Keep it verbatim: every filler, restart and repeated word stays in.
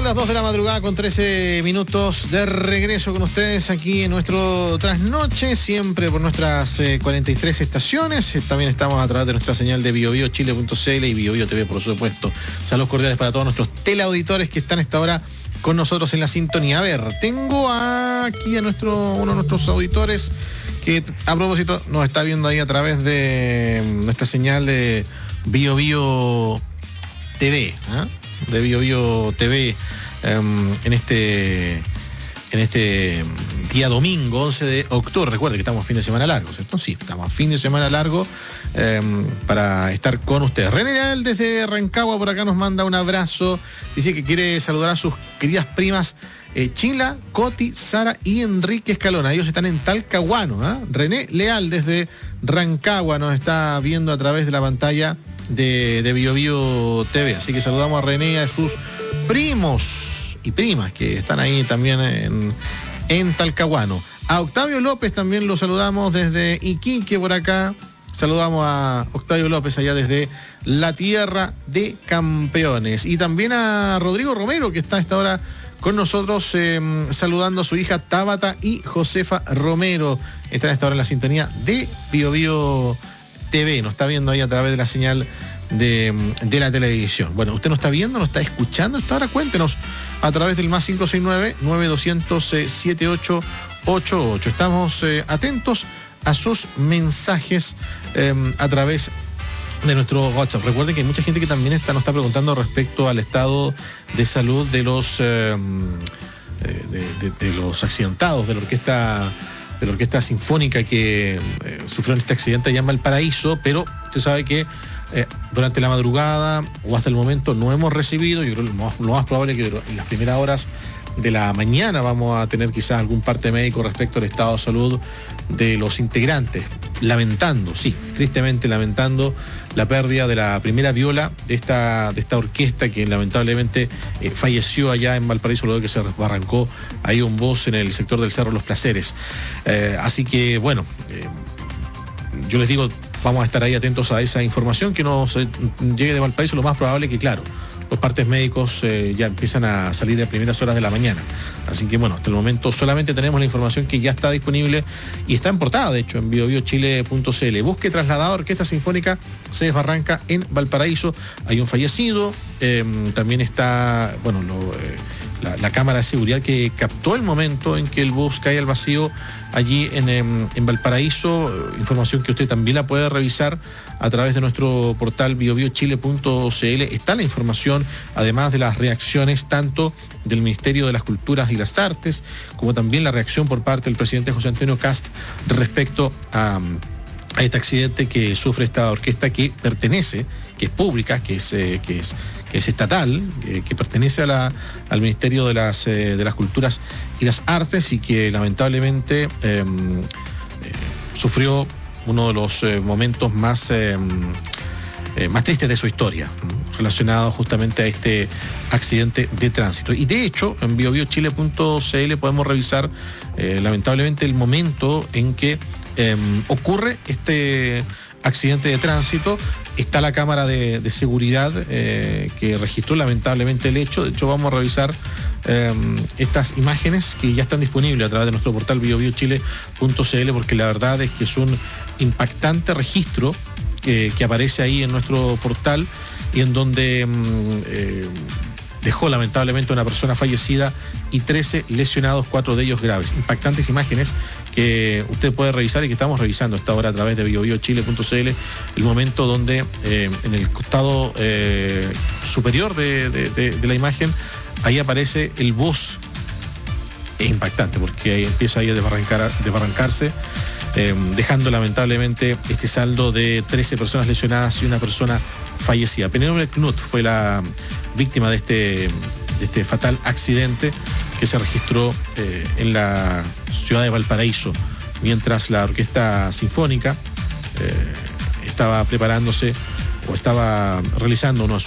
las dos de la madrugada con trece minutos de regreso con ustedes aquí en nuestro trasnoche, siempre por nuestras eh, cuarenta y tres estaciones. También estamos a través de nuestra señal de biobiochile punto c l y BioBio T V, por supuesto. Saludos cordiales para todos nuestros teleauditores que están a esta hora con nosotros en la sintonía. A ver, tengo aquí a nuestro uno de nuestros auditores que a propósito nos está viendo ahí a través de nuestra señal de BioBio T V, ¿eh? de BioBio T V um, en este en este día domingo once de octubre. Recuerde que estamos fin de semana largo, ¿cierto? Sí, estamos fin de semana largo um, para estar con ustedes. René Leal desde Rancagua por acá nos manda un abrazo, dice que quiere saludar a sus queridas primas eh, Chila, Coti, Sara y Enrique Escalona. Ellos están en Talcahuano, ¿eh? René Leal desde Rancagua nos está viendo a través de la pantalla de, de BioBio T V, así que saludamos a René y a sus primos y primas que están ahí también en, en Talcahuano. A Octavio López también lo saludamos desde Iquique por acá, saludamos a Octavio López allá desde la tierra de campeones, y también a Rodrigo Romero que está a esta hora con nosotros eh, saludando a su hija Tabata y Josefa Romero, están a esta hora en la sintonía de BioBio T V, nos está viendo ahí a través de la señal de, de la televisión. Bueno, usted nos está viendo, nos está escuchando hasta ahora, cuéntenos a través del más cinco seis nueve, nueve dos cero cero, siete ocho ocho ocho. Estamos eh, atentos a sus mensajes eh, a través de nuestro WhatsApp. Recuerden que hay mucha gente que también está, nos está preguntando respecto al estado de salud de los eh, de, de, de los accidentados de la orquesta de la Orquesta Sinfónica que eh, sufrió este accidente allá en Valparaíso, pero usted sabe que eh, durante la madrugada o hasta el momento no hemos recibido, yo creo que lo más, lo más probable es que en las primeras horas de la mañana vamos a tener quizás algún parte médico respecto al estado de salud de los integrantes, lamentando, sí, tristemente lamentando la pérdida de la primera viola de esta, de esta orquesta que lamentablemente eh, falleció allá en Valparaíso luego de que se arrancó ahí un bus en el sector del Cerro Los Placeres. Eh, así que bueno, eh, yo les digo, vamos a estar ahí atentos a esa información que nos eh, llegue de Valparaíso. Lo más probable es que, claro, los partes médicos eh, ya empiezan a salir a primeras horas de la mañana. Así que bueno, hasta el momento solamente tenemos la información que ya está disponible y está en portada, de hecho, en biobiochile punto c l. Busque trasladado Orquesta Sinfónica se desbarranca en Valparaíso. Hay un fallecido, eh, también está, bueno, lo, eh, la, la cámara de seguridad que captó el momento en que el bus cae al vacío allí en, en, en Valparaíso, información que usted también la puede revisar a través de nuestro portal biobiochile punto c l. Está la información, además de las reacciones tanto del Ministerio de las Culturas y las Artes, como también la reacción por parte del presidente José Antonio Kast respecto a, a este accidente que sufre esta orquesta que pertenece, que es pública, que es, eh, que es, que es estatal, eh, que pertenece a la, al Ministerio de las, eh, de las Culturas y las Artes y que lamentablemente eh, eh, sufrió uno de los eh, momentos más, eh, eh, más tristes de su historia, relacionado justamente a este accidente de tránsito. Y de hecho, en biobiochile punto c l podemos revisar eh, lamentablemente el momento en que eh, ocurre este accidente de tránsito. Está la cámara de, de seguridad eh, que registró lamentablemente el hecho. De hecho, vamos a revisar eh, estas imágenes que ya están disponibles a través de nuestro portal biobiochile punto c l, porque la verdad es que es un impactante registro que, que aparece ahí en nuestro portal y en donde eh, dejó lamentablemente una persona fallecida y trece lesionados, cuatro de ellos graves. Impactantes imágenes que usted puede revisar y que estamos revisando hasta ahora a través de biobiochile punto c l, el momento donde eh, en el costado eh, superior de, de, de, de la imagen, ahí aparece el bus. Es impactante porque ahí empieza ahí a desbarrancar, a desbarrancarse, eh, dejando lamentablemente este saldo de trece personas lesionadas y una persona fallecida. Penélope Knut fue la víctima de este, de este fatal accidente que se registró eh, en la ciudad de Valparaíso, mientras la Orquesta Sinfónica eh, estaba preparándose o estaba realizando unos